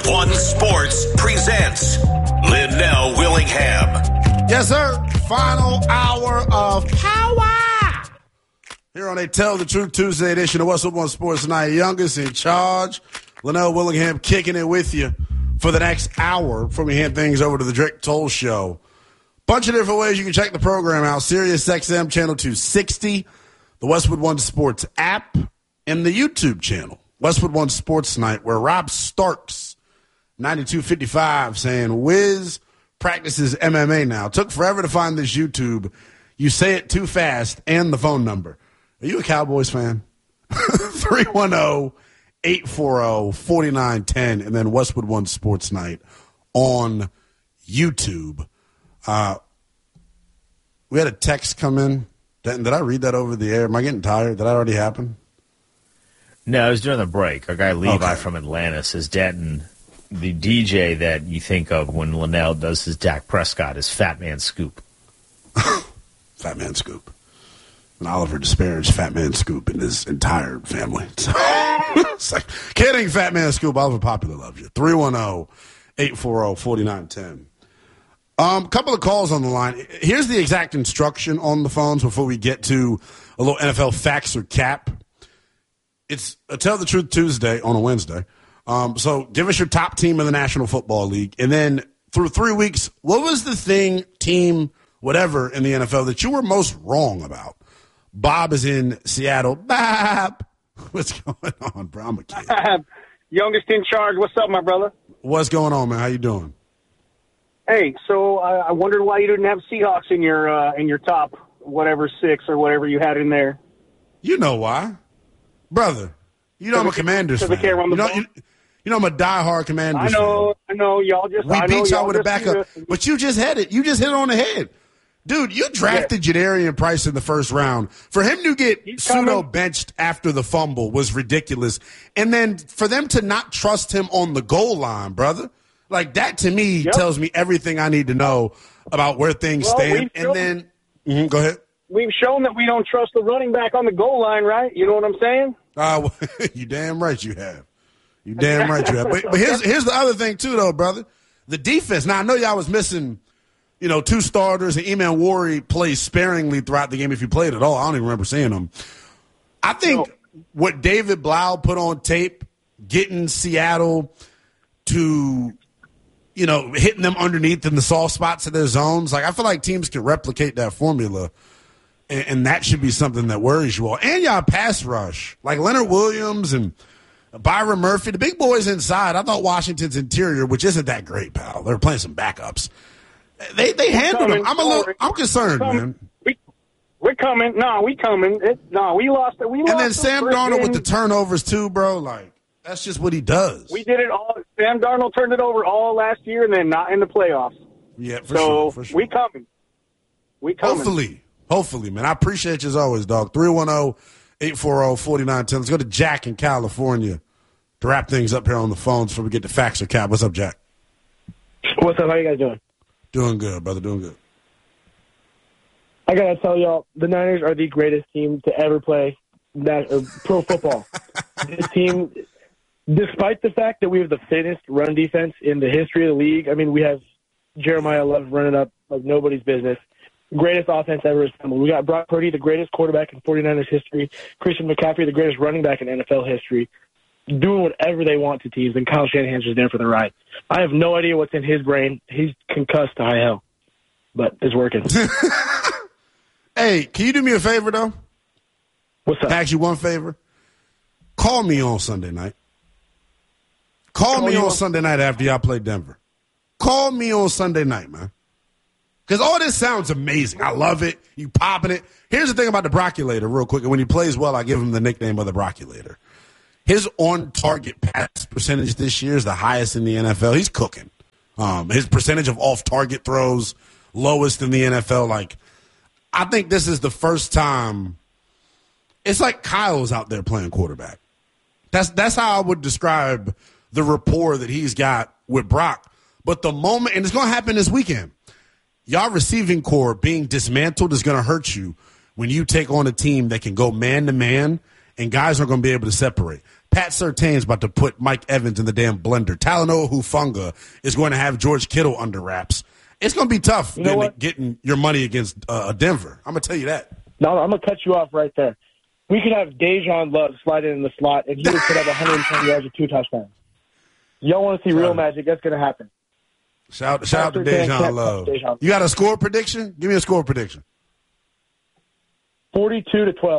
One Sports presents Linnell Willingham. Yes, sir. Final hour of power here on a Tell the Truth Tuesday edition of What's Up One Sports Tonight. Youngest in charge, Linnell Willingham, kicking it with you for the next hour before we hand things over to the Drake Toll Show. Bunch of different ways you can check the program out. Sirius XM Channel 260, the Westwood One Sports app, and the YouTube channel, Westwood One Sports Night, where Rob Starks, 9255, saying, Wiz practices MMA now. Took forever to find this YouTube. You say it too fast, and the phone number. Are you a Cowboys fan? 310-840-4910, and then Westwood One Sports Night on YouTube. We had a text come in. Did I read that over the air? Am I getting tired? Did that already happen? No, it was during the break. Our guy Levi from Atlanta says, Denton, the DJ that you think of when Linnell does his Dak Prescott is Fat Man Scoop. Fat Man Scoop. And Oliver disparaged Fat Man Scoop and his entire family. So, it's like, kidding, Fat Man Scoop. Oliver Popular loves you. 310-840-4910. Couple of calls on the line. Here's the exact instruction on the phones before we get to a little NFL facts or cap. It's a Tell the Truth Tuesday on a Wednesday. So give us your top team in the National Football League. And then through 3 weeks, what was the thing, team, whatever in the NFL that you were most wrong about? Bob is in Seattle. Bob, what's going on, bro? I'm a kid. Youngest in charge. What's up, my brother? What's going on, man? How you doing? Hey, so I wondered why you didn't have Seahawks in your top whatever 6 or whatever you had in there. You know why, brother? You know I'm a Commanders fan. You know I'm a diehard Commanders fan. I know. Y'all just we beat y'all with a backup, but you just hit it. You just hit it on the head, dude. You drafted Jadarian Price in the first round. For him to get pseudo benched after the fumble was ridiculous, and then for them to not trust him on the goal line, brother. Like, that to me tells me everything I need to know about where things stand. And then, go ahead. We've shown that we don't trust the running back on the goal line, right? You know what I'm saying? You damn right you have. You damn right you have. But here's the other thing, too, though, brother. The defense. Now, I know y'all was missing, 2 starters, and Eman Wari plays sparingly throughout the game if you played at all. I don't even remember seeing him. I think what David Blau put on tape, getting Seattle to – hitting them underneath in the soft spots of their zones. Like, I feel like teams can replicate that formula, and that should be something that worries you all. And y'all pass rush. Like Leonard Williams and Byron Murphy, the big boys inside. I thought Washington's interior, which isn't that great, pal. They're playing some backups. They handled them. I'm concerned, man. We're coming. No, we coming. We lost it. And then Sam Darnold with the turnovers, too, bro. Like, that's just what he does. We did it all. Sam Darnold turned it over all last year and then not in the playoffs. Yeah, for sure. We coming. Hopefully, man. I appreciate you as always, dog. 310-840-4910. Let's go to Jack in California to wrap things up here on the phones before we get to facts or cap. What's up, Jack? What's up? How you guys doing? Doing good, brother. Doing good. I got to tell y'all, the Niners are the greatest team to ever play pro football. This team... Despite the fact that we have the thinnest run defense in the history of the league, I mean, we have Jeremiah Love running up like nobody's business. Greatest offense ever assembled. We got Brock Purdy, the greatest quarterback in 49ers history. Christian McCaffrey, the greatest running back in NFL history. Doing whatever they want to teams, and Kyle Shanahan's just there for the ride. I have no idea what's in his brain. He's concussed to high hell, but it's working. Hey, can you do me a favor, though? What's up? Ask you one favor. Call me on Sunday night. Call me on Sunday night after y'all play Denver. Call me on Sunday night, man. Because all this sounds amazing. I love it. You popping it. Here's the thing about the Brocculator, real quick. And when he plays well, I give him the nickname of the Brocculator. His on-target pass percentage this year is the highest in the NFL. He's cooking. His percentage of off-target throws, lowest in the NFL. Like, I think this is the first time. It's like Kyle's out there playing quarterback. That's how I would describe the rapport that he's got with Brock. But the moment, and it's going to happen this weekend, y'all receiving core being dismantled is going to hurt you when you take on a team that can go man-to-man and guys are going to be able to separate. Pat Surtain's about to put Mike Evans in the damn blender. Talanoa Hufanga is going to have George Kittle under wraps. It's going to be tough getting your money against Denver. I'm going to tell you that. No, I'm going to cut you off right there. We could have Dejan Love slide in the slot, and he would put up 110 yards with 2 touchdowns. Y'all want to see real magic? That's going to happen. Shout out to Dejan Love. You got a score prediction? Give me a score prediction. 42-12.